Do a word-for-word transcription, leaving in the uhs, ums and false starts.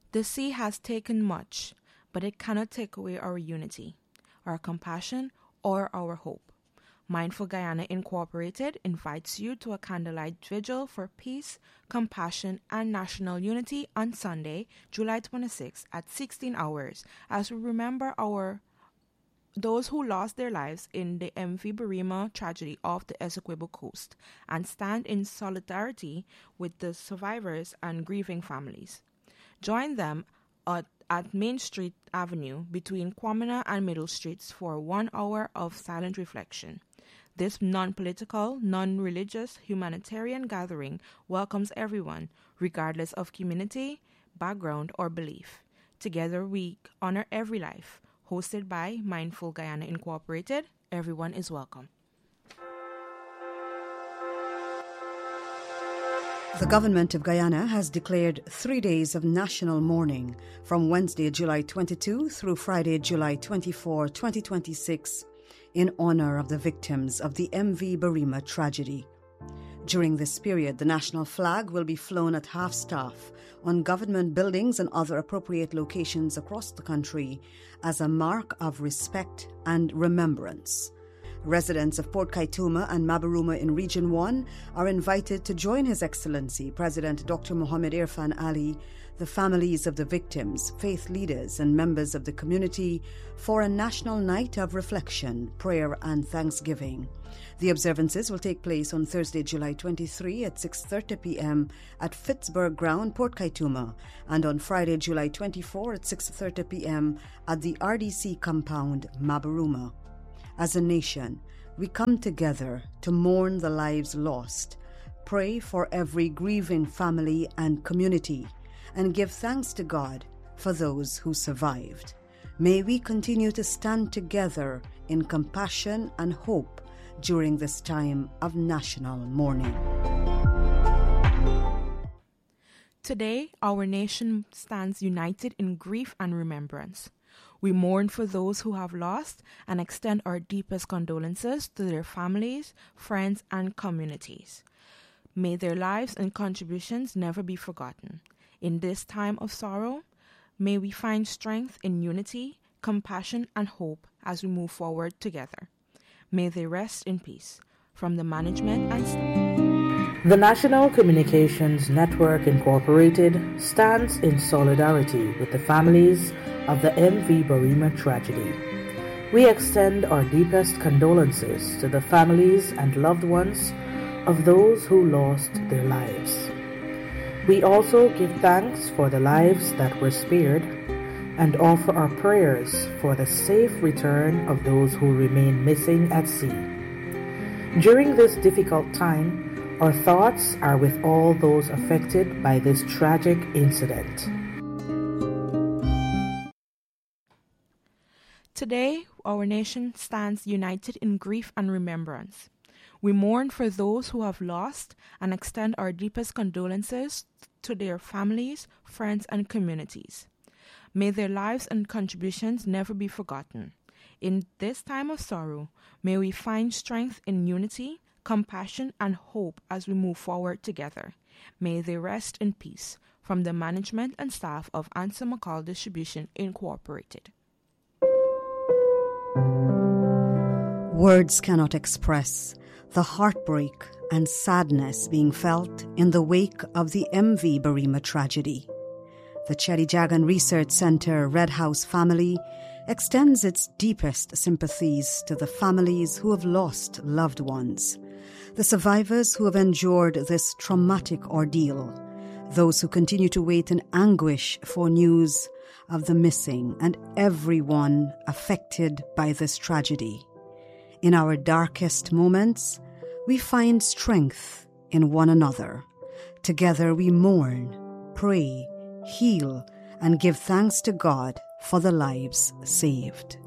The sea has taken much, but it cannot take away our unity, our compassion, or our hope. Mindful Guyana Incorporated invites you to a candlelight vigil for peace, compassion, and national unity on Sunday, July twenty-sixth at sixteen hours as we remember our those who lost their lives in the M V Barima tragedy off the Essequibo coast and stand in solidarity with the survivors and grieving families. Join them at, at Main Street Avenue between Kwamina and Middle Streets for one hour of silent reflection. This non-political, non-religious, humanitarian gathering welcomes everyone, regardless of community, background, or belief. Together we honor every life. Hosted by Mindful Guyana Incorporated, everyone is welcome. The government of Guyana has declared three days of national mourning from Wednesday, July twenty-second through Friday, July twenty-fourth, twenty twenty-six, in honor of the victims of the M V Barima tragedy. During this period, the national flag will be flown at half-staff on government buildings and other appropriate locations across the country as a mark of respect and remembrance. Residents of Port Kaituma and Mabaruma in Region one are invited to join His Excellency President Doctor Mohammed Irfan Ali, the families of the victims, faith leaders and members of the community for a national night of reflection, prayer and thanksgiving. The observances will take place on Thursday, July twenty-third at six thirty p.m. at Fitzburg Ground, Port Kaituma, and on Friday, July twenty-fourth at six thirty p.m. at the R D C compound, Mabaruma. As a nation, we come together to mourn the lives lost, pray for every grieving family and community, and give thanks to God for those who survived. May we continue to stand together in compassion and hope during this time of national mourning. Today, our nation stands united in grief and remembrance. We mourn for those who have lost and extend our deepest condolences to their families, friends, and communities. May their lives and contributions never be forgotten. In this time of sorrow, may we find strength in unity, compassion, and hope as we move forward together. May they rest in peace. From the management and staff. The National Communications Network Incorporated stands in solidarity with the families of the M V Barima tragedy. We extend our deepest condolences to the families and loved ones of those who lost their lives. We also give thanks for the lives that were spared and offer our prayers for the safe return of those who remain missing at sea. During this difficult time, our thoughts are with all those affected by this tragic incident. Today, our nation stands united in grief and remembrance. We mourn for those who have lost and extend our deepest condolences to their families, friends, and communities. May their lives and contributions never be forgotten. In this time of sorrow, may we find strength in unity, compassion, and hope as we move forward together. May they rest in peace. From the management and staff of Ansa McCall Distribution Incorporated. Words cannot express the heartbreak and sadness being felt in the wake of the M V Barima tragedy. The Cheddi Jagan Research Center Red House family extends its deepest sympathies to the families who have lost loved ones, the survivors who have endured this traumatic ordeal, those who continue to wait in anguish for news of the missing, and everyone affected by this tragedy. In our darkest moments, we find strength in one another. Together we mourn, pray, heal, and give thanks to God for the lives saved.